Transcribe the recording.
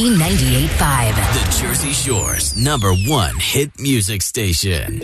Z98.5. The Jersey Shore's #1 hit music station.